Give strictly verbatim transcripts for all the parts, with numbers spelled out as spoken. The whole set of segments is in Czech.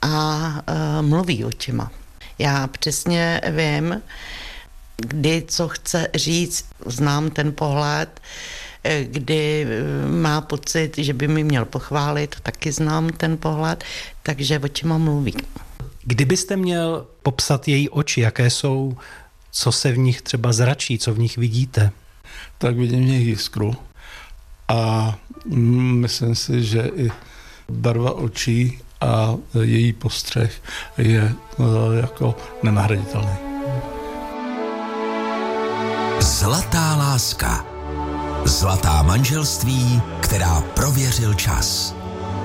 a uh, mluví očima. Já přesně vím, kdy co chce říct, znám ten pohled, kdy má pocit, že by mi měl pochválit, taky znám ten pohled, takže očima mluví. Kdybyste měl popsat její oči, jaké jsou, co se v nich třeba zračí, co v nich vidíte? Tak vidím v nich jiskru a myslím si, že i barva očí a její postřeh je jako nenahraditelný. Zlatá láska. Zlatá manželství, která prověřil čas.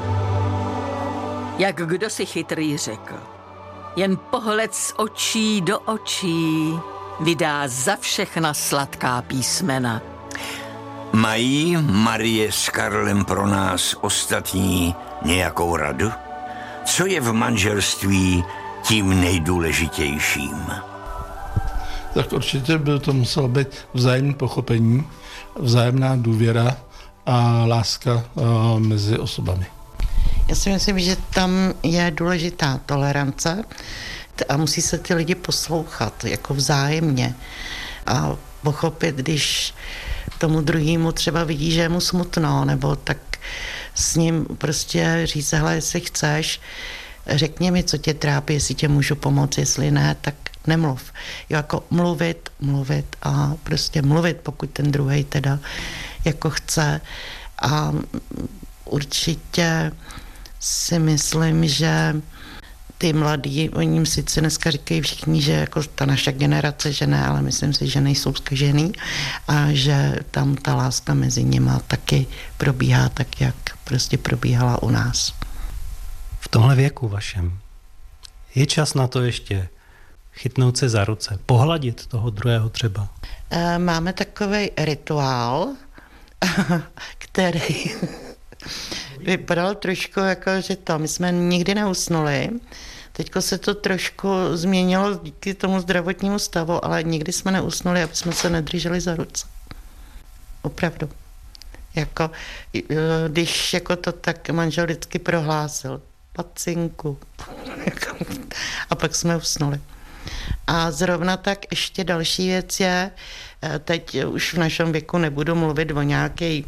Jak kdo si chytrý řekl, jen pohled z očí do očí vydá za všechna sladká písmena. Mají Marie s Karlem pro nás ostatní nějakou radu? Co je v manželství tím nejdůležitějším? Tak určitě by to muselo být vzájemné pochopení, vzájemná důvěra a láska uh, mezi osobami. Já si myslím, že tam je důležitá tolerance a musí se ty lidi poslouchat jako vzájemně a pochopit, když tomu druhému třeba vidí, že je mu smutno, nebo tak s ním prostě říct, hele, jestli chceš, řekni mi, co tě trápí, jestli tě můžu pomoct, jestli ne, tak nemluv. Jo, jako mluvit, mluvit a prostě mluvit, pokud ten druhej teda jako chce. A určitě si myslím, že ty mladí, oni jim sice dneska říkají všichni, že jako ta naše generace, že ne, ale myslím si, že nejsou zkažený a že tam ta láska mezi nima taky probíhá tak, jak prostě probíhala u nás. V tomhle věku vašem je čas na to ještě chytnout se za ruce, pohladit toho druhého třeba? Máme takovej rituál, který vypadal trošku jako, že to, my jsme nikdy neusnuli. Teďko se to trošku změnilo díky tomu zdravotnímu stavu, ale nikdy jsme neusnuli, aby jsme se nedrželi za ruce. Opravdu. Jako, když jako to tak manžel vždycky prohlásil, pacinku. A pak jsme usnuli. A zrovna tak ještě další věc je, teď už v našem věku nebudu mluvit o nějaké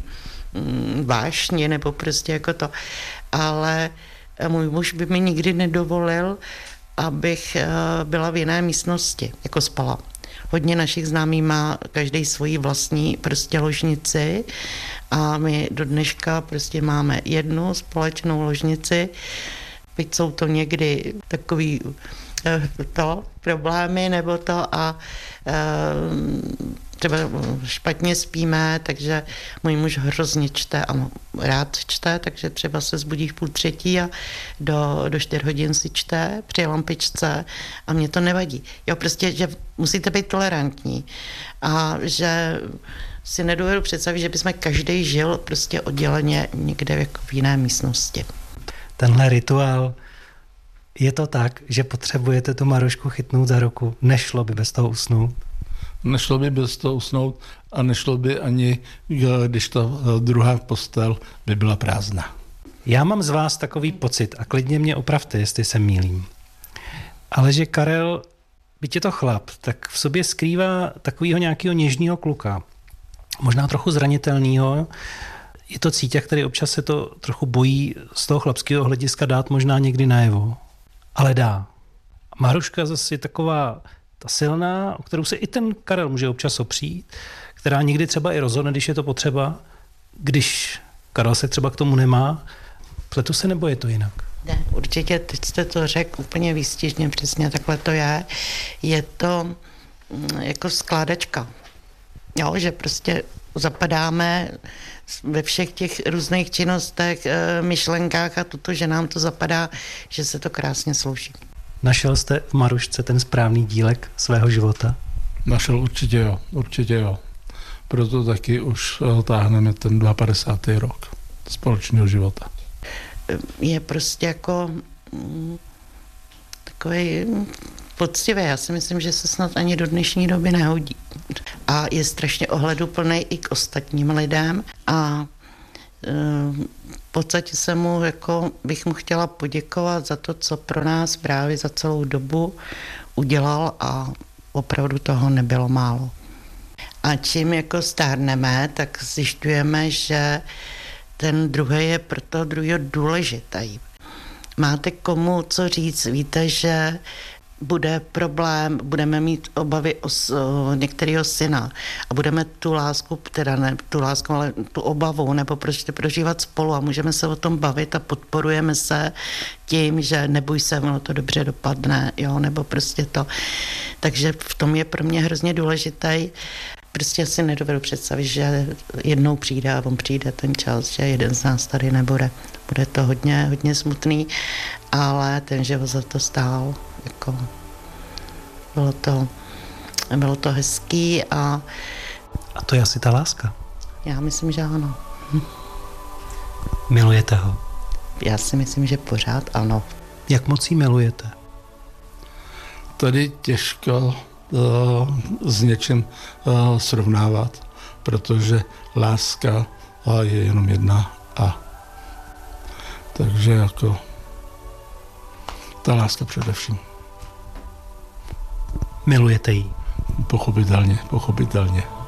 vášni nebo prostě jako to, ale můj muž by mi nikdy nedovolil, abych byla v jiné místnosti, jako spala. Hodně našich známých má každý svoji vlastní prostě ložnici a my do dneška prostě máme jednu společnou ložnici, byť jsou to někdy takový to problémy nebo to a třeba špatně spíme, takže můj muž hrozně čte a rád čte, takže třeba se zbudí v půl třetí a do, do čtyř hodin si čte při lampičce a mě to nevadí. Jo, prostě, že musíte být tolerantní a že si nedovedu představit, že bychom každý žil prostě odděleně někde jako v jiné místnosti. Tenhle rituál, je to tak, že potřebujete tu Marušku chytnout za ruku, nešlo by bez toho usnout? Nešlo by bez toho usnout a nešlo by ani, když ta druhá postel by byla prázdná. Já mám z vás takový pocit, a klidně mě opravte, jestli se mýlím, ale že Karel, byť je to chlap, tak v sobě skrývá takového nějakého něžného kluka, možná trochu zranitelného. Je to cítěk, který občas se to trochu bojí z toho chlapského hlediska dát možná někdy najevo, ale dá. Maruška zase je taková ta silná, o kterou se i ten Karel může občas opřít, která někdy třeba i rozhodne, když je to potřeba, když Karel se třeba k tomu nemá. Pletu se, nebo je to jinak? Ne, určitě, teď jste to řekl úplně výstižně, přesně takhle to je. Je to jako skládačka. Jo, že prostě zapadáme ve všech těch různých činnostech, myšlenkách a toto, že nám to zapadá, že se to krásně slouží. Našel jste v Marušce ten správný dílek svého života? Našel určitě jo, určitě jo. Proto taky už táhneme ten padesátý druhý rok společného života. Je prostě jako mm, takový poctivý. Já si myslím, že se snad ani do dnešní doby nehodí. A je strašně ohleduplný i k ostatním lidem a v podstatě jsem mu, jako bych mu chtěla poděkovat za to, co pro nás právě za celou dobu udělal a opravdu toho nebylo málo. A čím jako stárneme, tak zjišťujeme, že ten druhý je pro toho druhého důležitý. Máte komu co říct, víte, že bude problém, budeme mít obavy o, o některého syna a budeme tu lásku, teda ne tu lásku, ale tu obavu, nebo prostě prožívat spolu a můžeme se o tom bavit a podporujeme se tím, že neboj se, ono to dobře dopadne, jo, nebo prostě to. Takže v tom je pro mě hrozně důležitý. Prostě si nedovedu představit, že jednou přijde a on přijde ten čas, že jeden z nás tady nebude. Bude to hodně, hodně smutný, ale ten život za to stál. Jako, bylo to, bylo to hezký a... A to je asi ta láska. Já myslím, že ano. Hm. Milujete ho? Já si myslím, že pořád ano. Jak moc jí milujete? Tady těžko uh, s něčím uh, srovnávat, protože láska uh, je jenom jedna a takže jako ta láska především. Milujete ji? Pochopitelně, pochopitelně.